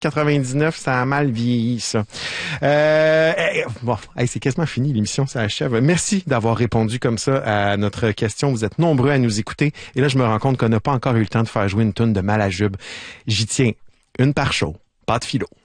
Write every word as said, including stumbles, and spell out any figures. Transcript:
quatre-vingt-dix-neuf, ça a mal vieilli, ça. Euh, eh, bon, hey, c'est quasiment fini, l'émission, ça achève. Merci d'avoir répondu comme ça à notre question. Vous êtes nombreux à nous écouter. Et là, je me rends compte qu'on n'a pas encore eu le temps de faire jouer une toune de Malajube. J'y tiens. Une par show. Pas de philo.